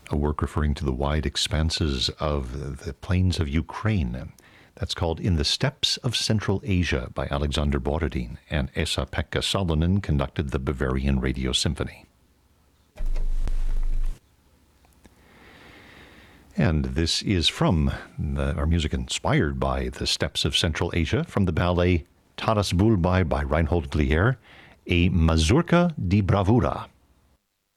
a work referring to the wide expanses of the plains of Ukraine. That's called In the Steppes of Central Asia by Alexander Borodin, and Esa-Pekka Salonen conducted the Bavarian Radio Symphony. And this is from our music inspired by the steppes of Central Asia, from the ballet Taras Bulbai by Reinhold Glier, a mazurka di bravura.